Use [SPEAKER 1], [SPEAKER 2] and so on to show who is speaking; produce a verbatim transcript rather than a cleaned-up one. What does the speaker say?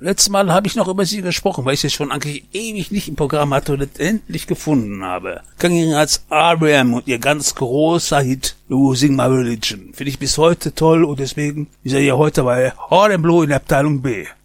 [SPEAKER 1] Letztes Mal habe ich noch über sie gesprochen, weil ich sie schon eigentlich ewig nicht im Programm hatte und endlich gefunden habe. Ging als R E M und ihr ganz großer Hit Losing My Religion. Finde ich bis heute toll und deswegen ist er ja heute bei Hard and Blue in der Abteilung B.